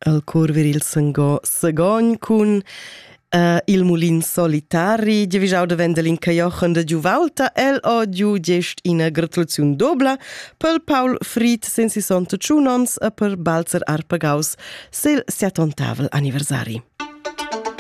al cor viril Sagogn cun il mulin solitari, giavischau da vendelin cajochen da Giuvalta, el o giu gest ina gratulaziun dobla pel Paul Fried sensi sonta tschunons e per Balzer Arpagaus sil 70 anniversari.